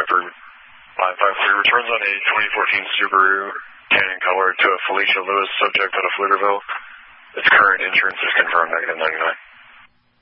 approved. Line 53 returns on a 2014 Subaru Canyon Color to a Felicia Lewis, subject out of Pflugerville. Its current insurance is confirmed -99.